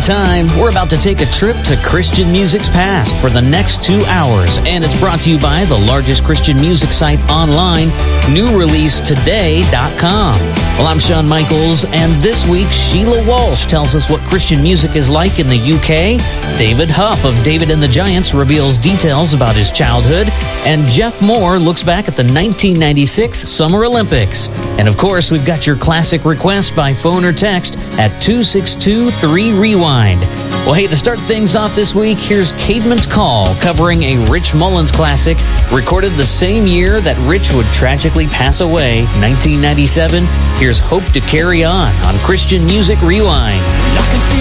time. We're about to take a trip to Christian music's past for the next 2 hours, and it's brought to you by the largest Christian music site online, newreleasetoday.com. Well, I'm Shawn Michaels, and this week, Sheila Walsh tells us what Christian music is like in the UK. David Huff of David and the Giants reveals details about his childhood, and Jeff Moore looks back at the 1996 Summer Olympics. And of course, we've got your classic request by phone or text at 262-3REWIND. Well, hey, to start things off this week, here's Caedmon's Call, covering a Rich Mullins classic, recorded the same year that Rich would tragically pass away, 1997. Here's Hope to Carry On Christian Music Rewind. I can see